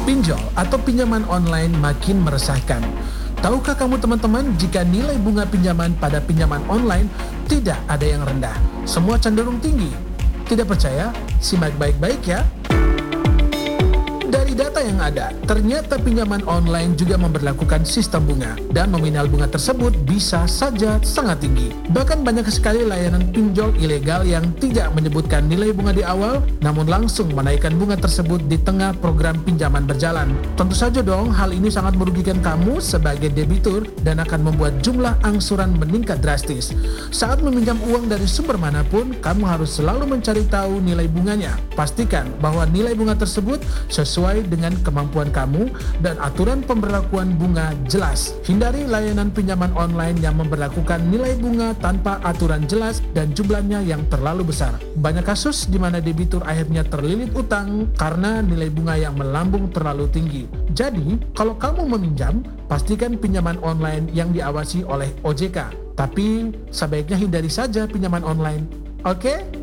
Pinjol atau pinjaman online makin meresahkan. Tahukah kamu teman-teman jika nilai bunga pinjaman pada pinjaman online tidak ada yang rendah, semua cenderung tinggi? Tidak percaya? Simak baik-baik ya. Dari data yang ada, ternyata pinjaman online juga memberlakukan sistem bunga dan nominal bunga tersebut bisa saja sangat tinggi. Bahkan banyak sekali layanan pinjol ilegal yang tidak menyebutkan nilai bunga di awal, namun langsung menaikkan bunga tersebut di tengah program pinjaman berjalan. Tentu saja dong, hal ini sangat merugikan kamu sebagai debitur dan akan membuat jumlah angsuran meningkat drastis. Saat meminjam uang dari sumber manapun, kamu harus selalu mencari tahu nilai bunganya. Pastikan bahwa nilai bunga tersebut sesuai dengan kemampuan kamu dan aturan pemberlakuan bunga jelas. Hindari layanan pinjaman online yang memberlakukan nilai bunga tanpa aturan jelas dan jumlahnya yang terlalu besar. Banyak kasus di mana debitur akhirnya terlilit utang karena nilai bunga yang melambung terlalu tinggi. Jadi, kalau kamu meminjam, pastikan pinjaman online yang diawasi oleh OJK. Tapi, sebaiknya hindari saja pinjaman online. Oke?